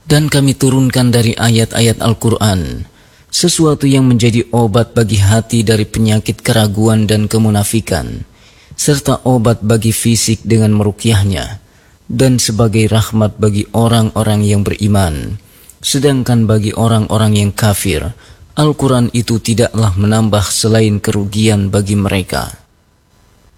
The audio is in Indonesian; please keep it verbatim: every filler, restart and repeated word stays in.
Dan kami turunkan dari ayat-ayat Al-Quran sesuatu yang menjadi obat bagi hati dari penyakit keraguan dan kemunafikan, serta obat bagi fisik dengan meruqyahnya, dan sebagai rahmat bagi orang-orang yang beriman. Sedangkan bagi orang-orang yang kafir, Al-Quran itu tidaklah menambah selain kerugian bagi mereka.